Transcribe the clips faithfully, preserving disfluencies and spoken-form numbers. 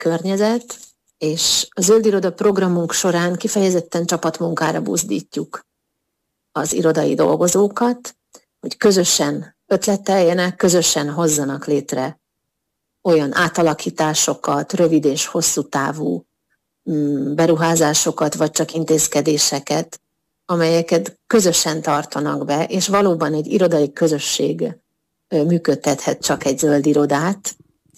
környezet, és a Zöld Iroda programunk során kifejezetten csapatmunkára buzdítjuk az irodai dolgozókat, hogy közösen ötleteljenek, közösen hozzanak létre olyan átalakításokat, rövid és hosszú távú beruházásokat, vagy csak intézkedéseket, amelyeket közösen tartanak be, és valóban egy irodai közösség működtethet csak egy zöld irodát,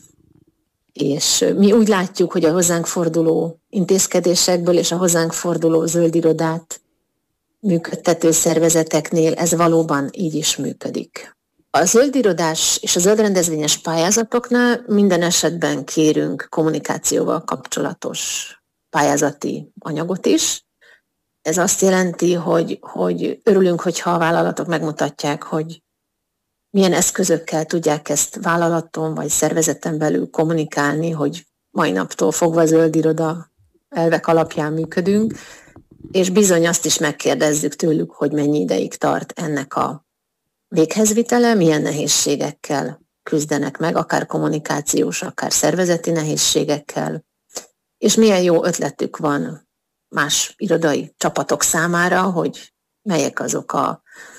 és mi úgy látjuk, hogy a hozzánk forduló intézkedésekből és a hozzánk forduló zöld irodát működtető szervezeteknél ez valóban így is működik. A zöld irodás és a zöld rendezvényes pályázatoknál minden esetben kérünk kommunikációval kapcsolatos pályázati anyagot is. Ez azt jelenti, hogy, hogy örülünk, hogyha a vállalatok megmutatják, hogy milyen eszközökkel tudják ezt vállalaton vagy szervezeten belül kommunikálni, hogy mai naptól fogva a zöld iroda elvek alapján működünk, és bizony azt is megkérdezzük tőlük, hogy mennyi ideig tart ennek a véghezvitele, milyen nehézségekkel küzdenek meg, akár kommunikációs, akár szervezeti nehézségekkel, és milyen jó ötletük van más irodai csapatok számára, hogy melyek azok a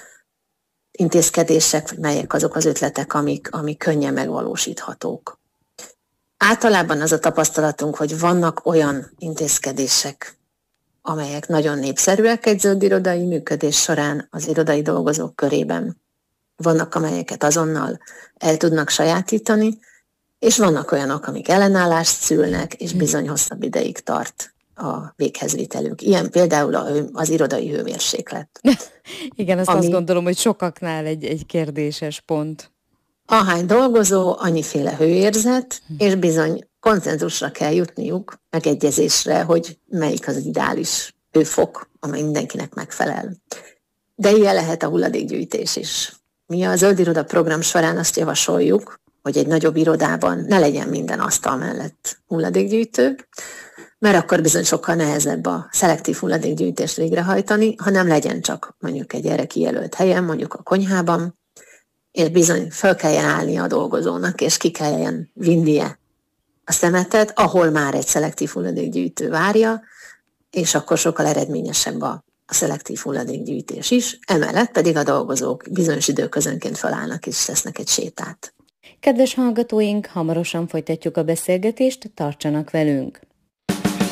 intézkedések, vagy melyek azok az ötletek, amik, amik könnyen megvalósíthatók. Általában az a tapasztalatunk, hogy vannak olyan intézkedések, amelyek nagyon népszerűek egy zöld irodai működés során az irodai dolgozók körében. Vannak, amelyeket azonnal el tudnak sajátítani, és vannak olyanok, amik ellenállást szülnek, és bizony hosszabb ideig tart a véghezvitelük. Ilyen például a, az irodai hőmérséklet. Igen, azt, ami, azt gondolom, hogy sokaknál egy, egy kérdéses pont. Ahány dolgozó, annyiféle hőérzet, és bizony konszenzusra kell jutniuk, megegyezésre, hogy melyik az ideális hőfok, amely mindenkinek megfelel. De ilyen lehet a hulladékgyűjtés is. Mi a Zöld Iroda program során azt javasoljuk, hogy egy nagyobb irodában ne legyen minden asztal mellett hulladékgyűjtő, mert akkor bizony sokkal nehezebb a szelektív hulladékgyűjtést végrehajtani, hanem legyen csak mondjuk egy erre kijelölt helyen, mondjuk a konyhában, és bizony fel kelljen állnia a dolgozónak, és ki kelljen vinnie a szemetet, ahol már egy szelektív hulladékgyűjtő várja, és akkor sokkal eredményesebb a, a szelektív hulladékgyűjtés is, emellett pedig a dolgozók bizonyos időközönként felállnak és tesznek egy sétát. Kedves hallgatóink, hamarosan folytatjuk a beszélgetést, tartsanak velünk!